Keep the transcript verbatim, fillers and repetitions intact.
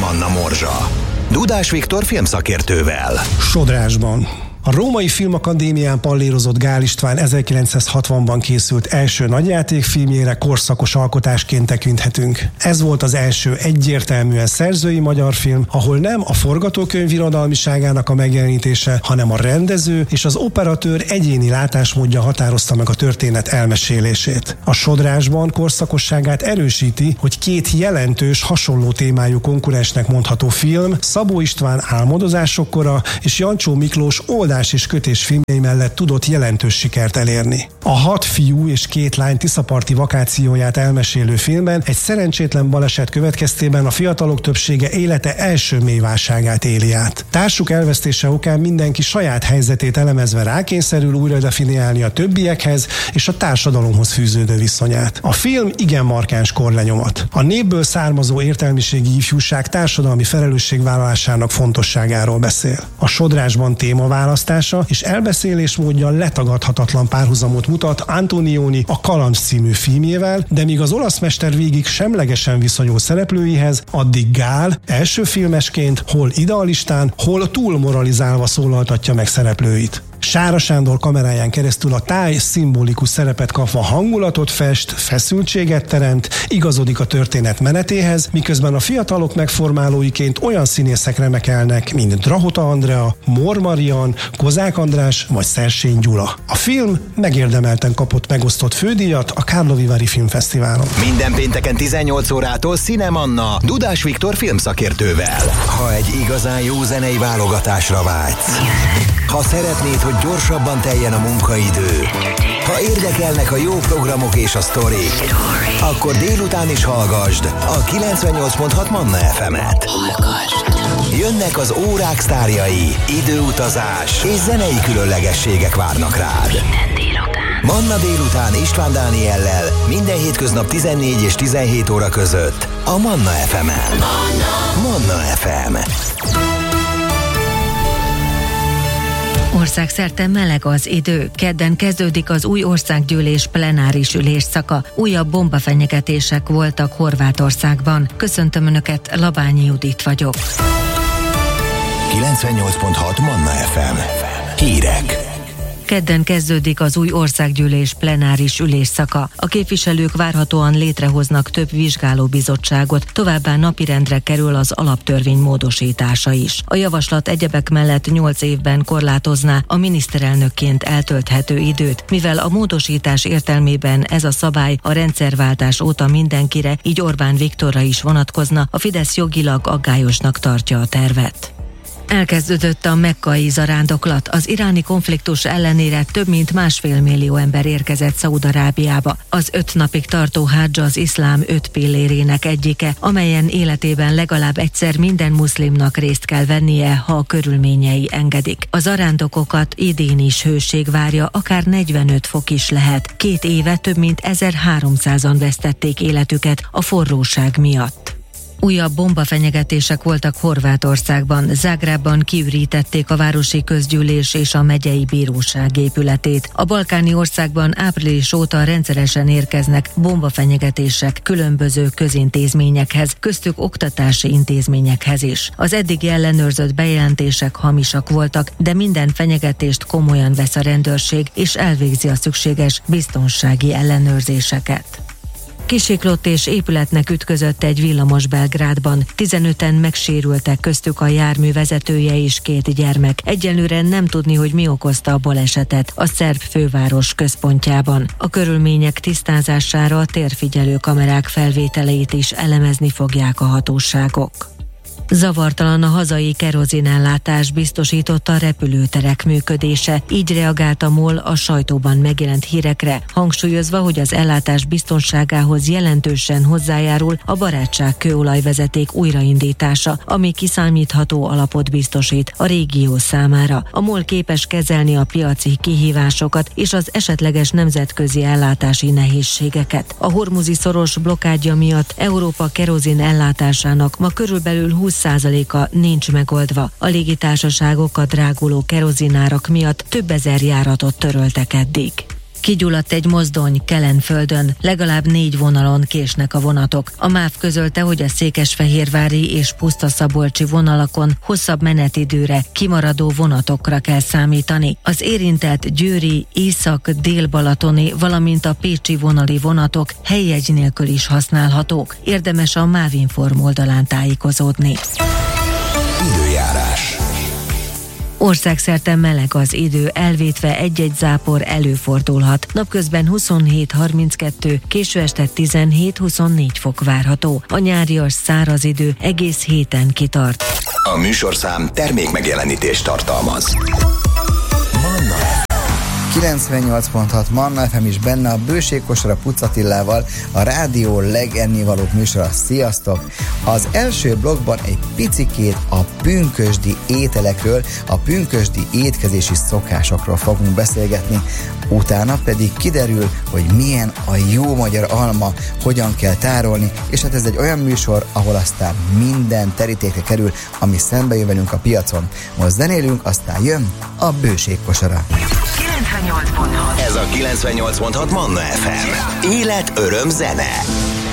Cinemanna morzsa. Dudás Viktor filmszakértővel. Sodrásban. A Római Filmakadémián pallérozott Gál István ezerkilencszázhatvanban készült első nagyjátékfilmjére korszakos alkotásként tekinthetünk. Ez volt az első egyértelműen szerzői magyar film, ahol nem a forgatókönyv irodalmiságának a megjelenítése, hanem a rendező és az operatőr egyéni látásmódja határozta meg a történet elmesélését. A Sodrásban korszakosságát erősíti, hogy két jelentős, hasonló témájú konkurensnek mondható film, Szabó István Álmodozások kora és Jancsó Miklós Oldás és kötés filmjei mellett tudott jelentős sikert elérni. A hat fiú és két lány tiszaparti vakációját elmesélő filmben egy szerencsétlen baleset következtében a fiatalok többsége élete első mély válságát éli át. Társuk elvesztése okán mindenki saját helyzetét elemezve rákényszerül újra definiálni a többiekhez és a társadalomhoz fűződő viszonyát. A film igen markáns korlenyomat. A népből származó értelmiségi ifjúság társadalmi felelősségvállalásának fontosságáról beszél. A Sodrásban témaválasztás és elbeszélésmódja letagadhatatlan párhuzamot mutat Antonioni a Kaland című filmjével, de míg az olasz mester végig semlegesen viszonyul szereplőihez, addig Gál első filmesként hol idealistán, hol túl moralizálva szólaltatja meg szereplőit. Sára Sándor kameráján keresztül a táj szimbolikus szerepet kapva hangulatot fest, feszültséget teremt, igazodik a történet menetéhez, miközben a fiatalok megformálóiként olyan színészek remekelnek, mint Drahota Andrea, Mór Marian, Kozák András vagy Szersény Gyula. A film megérdemelten kapott megosztott fődíjat a Karlovi Filmfesztiválon. Minden pénteken tizennyolc órától Cinemanna Dudás Viktor filmszakértővel. Ha egy igazán jó zenei válogatásra vágysz, ha szeretnéd, hogy gyorsabban teljen a munkaidő, ha érdekelnek a jó programok és a sztorik, akkor délután is hallgasd a kilencvennyolc pont hat Manna ef emet. Jönnek az órák sztárjai, időutazás és zenei különlegességek várnak rád. Manna délután István Dániellel minden hétköznap tizennégy és tizenhét óra között a Manna ef emen. Manna ef em. Országszerte meleg az idő. Kedden kezdődik az új országgyűlés plenáris ülésszaka. Újabb bombafenyegetések voltak Horvátországban. Köszöntöm Önöket, Labányi Judit vagyok. kilencvennyolc pont hat Manna ef em. Hírek. Kedden kezdődik az új országgyűlés plenáris ülésszaka. A képviselők várhatóan létrehoznak több vizsgálóbizottságot, továbbá napirendre kerül az alaptörvény módosítása is. A javaslat egyebek mellett nyolc évben korlátozná a miniszterelnökként eltölthető időt, mivel a módosítás értelmében ez a szabály a rendszerváltás óta mindenkire, így Orbán Viktorra is vonatkozna, a Fidesz jogilag aggályosnak tartja a tervet. Elkezdődött a mekkai zarándoklat. Az iráni konfliktus ellenére több mint másfél millió ember érkezett Szaúd-Arábiába. Az öt napig tartó hadzs az iszlám öt pillérének egyike, amelyen életében legalább egyszer minden muszlimnak részt kell vennie, ha a körülményei engedik. A zarándokokat idén is hőség várja, akár negyvenöt fok is lehet. Két éve több mint ezerháromszázan vesztették életüket a forróság miatt. Újabb bombafenyegetések voltak Horvátországban. Zágrábban kiürítették a városi közgyűlés és a megyei bíróság épületét. A balkáni országban április óta rendszeresen érkeznek bombafenyegetések különböző közintézményekhez, köztük oktatási intézményekhez is. Az eddigi ellenőrzött bejelentések hamisak voltak, de minden fenyegetést komolyan vesz a rendőrség, és elvégzi a szükséges biztonsági ellenőrzéseket. Kisiklott és épületnek ütközött egy villamos Belgrádban. tizenöten megsérültek, köztük a jármű vezetője és két gyermek. Egyelőre nem tudni, hogy mi okozta a balesetet a szerb főváros központjában. A körülmények tisztázására a térfigyelő kamerák felvételeit is elemezni fogják a hatóságok. Zavartalan a hazai kerozinellátás, biztosította a repülőterek működése. Így reagált a MOL a sajtóban megjelent hírekre, hangsúlyozva, hogy az ellátás biztonságához jelentősen hozzájárul a Barátság kőolajvezeték újraindítása, ami kiszámítható alapot biztosít a régió számára. A MOL képes kezelni a piaci kihívásokat és az esetleges nemzetközi ellátási nehézségeket. A hormuzi szoros blokkádja miatt Európa kerozin ellátásának ma körülbelül húsz százaléka nincs megoldva. A légitársaságok a dráguló kerozinárak miatt több ezer járatot töröltek eddig. Kigyulladt egy mozdony Kelenföldön, legalább négy vonalon késnek a vonatok. A MÁV közölte, hogy a székesfehérvári és pusztaszabolcsi vonalakon hosszabb menetidőre kimaradó vonatokra kell számítani. Az érintett győri, észak-dél-balatoni, valamint a pécsi vonali vonatok helyjegy nélkül is használhatók. Érdemes a Mávinform oldalán tájékozódni. Időjárás. Országszerte meleg az idő, elvétve egy-egy zápor előfordulhat. Napközben huszonhét harminckettő, késő este tizenhét-huszonnégy fok várható. A nyárias száraz idő egész héten kitart. A műsorszám termékmegjelenítést tartalmaz. Manna kilencvennyolc pont hat Manna ef em is benne a Bőségkosara Puc Attilával, a rádió legennivalóbb műsora. Sziasztok! Az első blogban egy picikét a pünkösdi ételekről, a pünkösdi étkezési szokásokról fogunk beszélgetni. Utána pedig kiderül, hogy milyen a jó magyar alma, hogyan kell tárolni, és hát ez egy olyan műsor, ahol aztán minden terítékre kerül, ami szembe jön velünk a piacon. Most zenélünk, aztán jön a Bőségkosara. Ez a kilencvennyolc pont hat Manna ef em. Élet, öröm, zene.